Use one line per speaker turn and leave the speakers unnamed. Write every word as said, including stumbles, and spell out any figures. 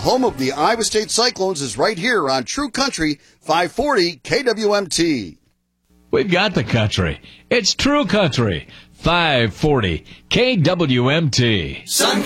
home of the Iowa State Cyclones, is right here on True Country five forty K W M T.
We've got the country. It's True Country five forty K W M T.
Sun